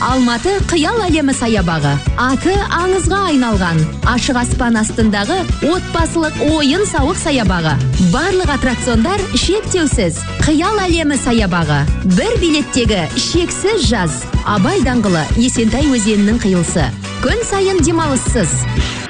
Алматы қиял әлемі саябағы. Аты аңызға айналған. Ашық аспан астындағы отбасылық ойын сауық саябағы. Барлық аттракциондар шектеусіз. Қиял әлемі саябағы. Бір билеттегі шексіз жаз. Абай даңғылы, Есентай өзенінің қиылысы. Күн сайын демалыссыз.